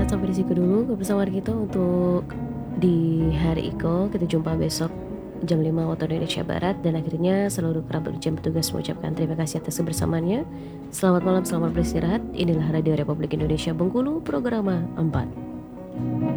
beristirahat sampai di situ dulu kebersamaan kita untuk di hari Iko. Kita jumpa besok jam 5 waktu Indonesia Barat. Dan akhirnya seluruh kerabat jam petugas mengucapkan terima kasih atas kebersamaannya. Selamat malam, selamat beristirahat. Inilah Radio Republik Indonesia Bengkulu, Programa 4.